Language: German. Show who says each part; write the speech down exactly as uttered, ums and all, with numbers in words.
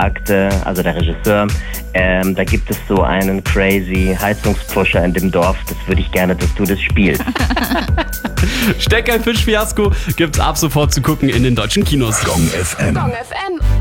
Speaker 1: sagte, also der Regisseur, ähm, da gibt es so einen crazy Heizungspusher in dem Dorf, das würde ich gerne, dass du das spielst.
Speaker 2: Steck ein Fisch-Fiasko gibt's ab sofort zu gucken in den deutschen Kinos.
Speaker 3: Gong F M.
Speaker 4: Gong F M.